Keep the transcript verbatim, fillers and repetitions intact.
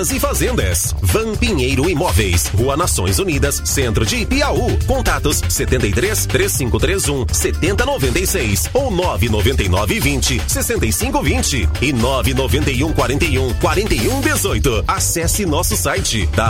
e fazendas. Van Pinheiro Imóveis, Rua Nações Unidas, Centro de Piauí. Contatos setenta e três, três cinco três um, setenta noventa e seis ou nove nove nove vinte, sessenta e cinco vinte e nove nove um quarenta e um, quarenta e um dezoito. Acesse nosso site w